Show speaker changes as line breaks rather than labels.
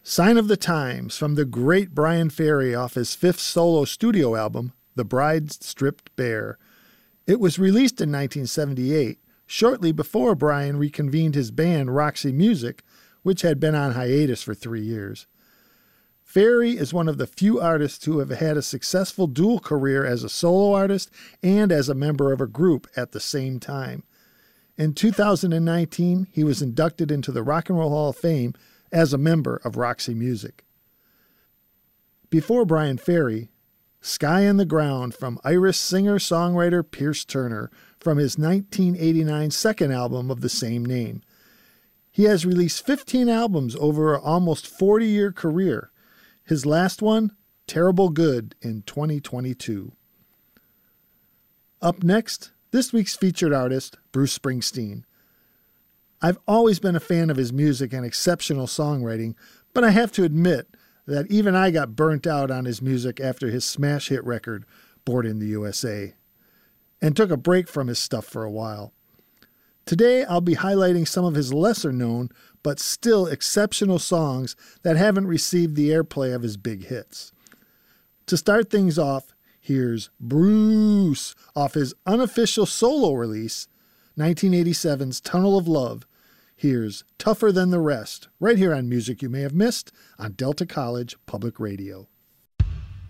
Sign of the Times from the great Bryan Ferry off his fifth solo studio album, The Bride Stripped Bare. It was released in 1978, shortly before Bryan reconvened his band Roxy Music, which had been on hiatus for 3 years. Ferry is one of the few artists who have had a successful dual career as a solo artist and as a member of a group at the same time. In 2019, he was inducted into the Rock and Roll Hall of Fame as a member of Roxy Music. Before Bryan Ferry, Sky on the Ground from Irish singer-songwriter Pierce Turner from his 1989 second album of the same name. He has released 15 albums over an almost 40-year career. His last one, Terrible Good, in 2022. Up next, this week's featured artist, Bruce Springsteen. I've always been a fan of his music and exceptional songwriting, but I have to admit that even I got burnt out on his music after his smash hit record, Born in the USA, and took a break from his stuff for a while. Today, I'll be highlighting some of his lesser-known, but still exceptional songs that haven't received the airplay of his big hits. To start things off, here's Bruce off his unofficial solo release, 1987's Tunnel of Love. Here's Tougher Than the Rest, right here on Music You May Have Missed on Delta College Public Radio.